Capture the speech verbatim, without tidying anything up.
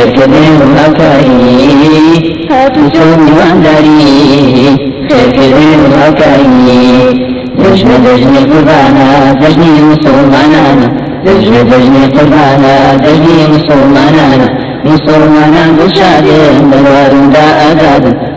خيركردن و هاوکاری هاتو چۆن میوانداری خيركردن و هاوکاری دەژنە دەژنی قوربانە دەژنی مسلمانانە دەژنە دەژنی قوربانە دەژنی مسلمانانە مسلمانان دڵشادن بەوارندا ئازادن